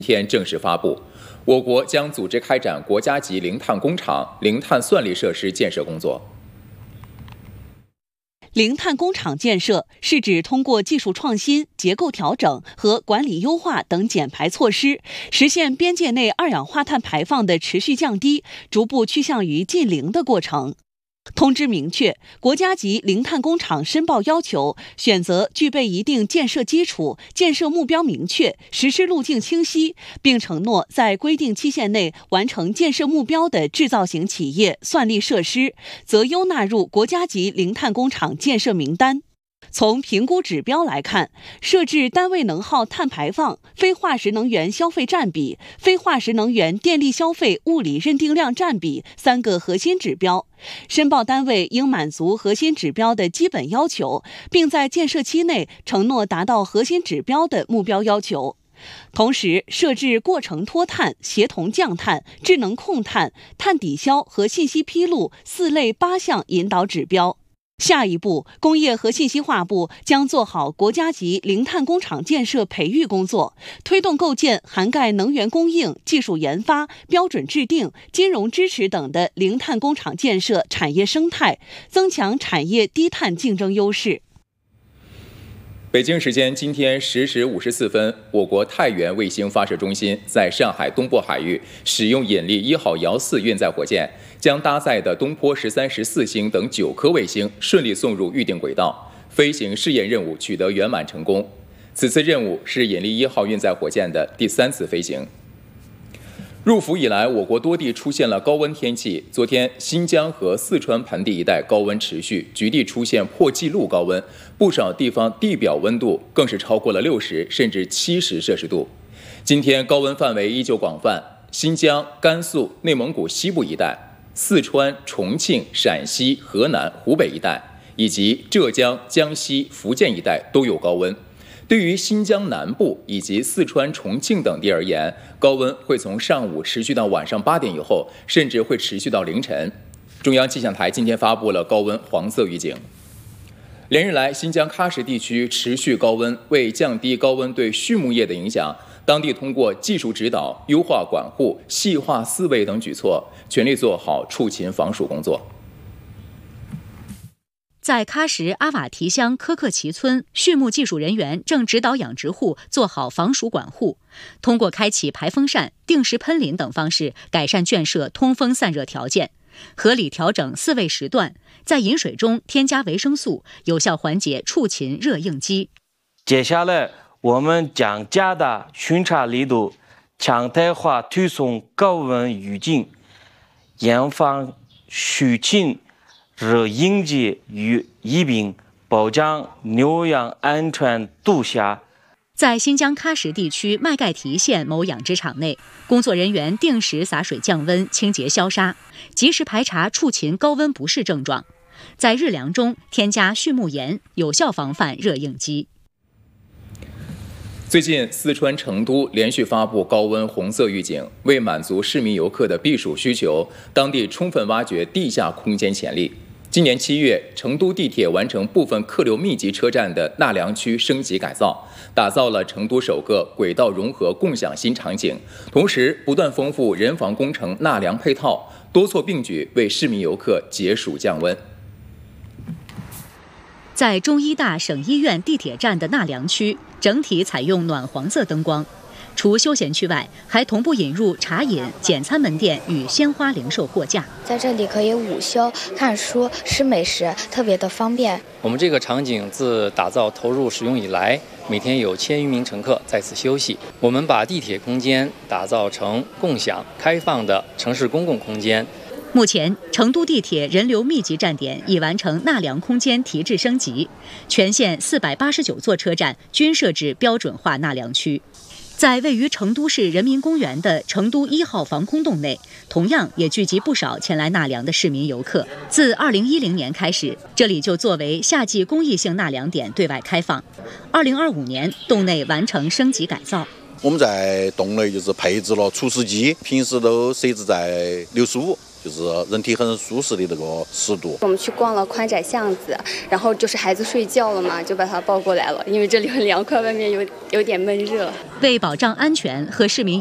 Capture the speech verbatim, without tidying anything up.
天正式发布，我国将组织开展国家级零碳工厂、零碳算力设施建设工作。 零碳工厂建设是指通过技术创新、结构调整和管理优化等减排措施，实现边界内二氧化碳排放的持续降低，逐步趋向于近零的过程。通知明确，国家级零碳工厂申报要求选择具备一定建设基础、建设目标明确、实施路径清晰，并承诺在规定期限内完成建设目标的制造型企业算力设施，择优纳入国家级零碳工厂建设名单。从评估指标来看，设置单位能耗碳排放、非化石能源消费占比、非化石能源电力消费物理认定量占比三个核心指标。申报单位应满足核心指标的基本要求，并在建设期内承诺达到核心指标的目标要求。同时，设置过程脱碳、协同降碳、智能控碳、碳抵消和信息披露四类八项引导指标。下一步，工业和信息化部将做好国家级零碳工厂建设培育工作，推动构建涵盖能源供应、技术研发、标准制定、金融支持等的零碳工厂建设产业生态，增强产业低碳竞争优势。 北京时间今天十时五十四分，我国太原卫星发射中心在上海东部海域使用引力一号遥四运载火箭，将搭载的东坡十三、十四星等九颗卫星顺利送入预定轨道，飞行试验任务取得圆满成功。此次任务是引力一号运载火箭的第三次飞行。入伏以来，我国多地出现了高温天气。昨天，新疆和四川盆地一带高温持续，局地出现破纪录高温，不少地方地表温度更是超过了六十甚至七十摄氏度。今天高温范围依旧广泛，新疆、甘肃、内蒙古西部一带、四川、重庆、陕西、河南、湖北一带，以及浙江、江西、福建一带都有高温。对于新疆南部以及四川、重庆等地而言，高温会从上午持续到晚上八点以后，甚至会持续到凌晨。中央气象台今天发布了高温黄色预警。连日来，新疆喀什地区持续高温，为降低高温对畜牧业的影响，当地通过技术指导、优化管护、细化饲喂等举措，全力做好畜禽防暑工作。 在喀什阿瓦提乡科克旗村，畜牧技术人员正指导养殖户做好防暑管护，通过开启排风扇、定时喷淋等方式改善圈舍通风散热条件，合理调整饲喂时段，在饮水中添加维生素，有效缓解畜禽热应激。 接下来，我们将加大巡查力度，常态化推送高温预警，严防畜禽热应激与疫病，保障牛羊安全度夏。 在新疆喀什地区麦盖提县某养殖场内，工作人员定时洒水降温、清洁消杀，及时排查畜禽高温不适症状，在日粮中添加畜牧盐，有效防范热应激。 最近，四川成都连续发布高温红色预警，为满足市民游客的避暑需求，当地充分挖掘地下空间潜力。今年七月，成都地铁完成部分客流密集车站的纳凉区升级改造，打造了成都首个轨道融合共享新场景，同时不断丰富人防工程纳凉配套，多措并举为市民游客解暑降温。 在中医大省医院地铁站的纳凉区，整体采用暖黄色灯光，除休闲区外，还同步引入茶饮、简餐门店与鲜花零售货架。 在这里可以午休、看书、吃美食，特别的方便。 我们这个场景自打造投入使用以来，每天有千余名乘客在此休息。我们把地铁空间打造成共享、开放的城市公共空间。 目前，成都地铁人流密集站点已完成纳凉空间提质升级，全线四百八十九座车站均设置标准化纳凉区。在位于成都市人民公园的成都一号防空洞内，同样也聚集不少前来纳凉的市民游客。自二零一零年开始，这里就作为夏季公益性纳凉点对外开放。二零二五年，洞内完成升级改造。 我们在洞内就是配置了除湿机，平时都设置在六十五， 就是人体很舒适的这个湿度。 我们去逛了宽窄巷子，然后就是孩子睡觉了嘛，就把他抱过来了，因为这里很凉快，外面有有点闷热。 为保障安全和市民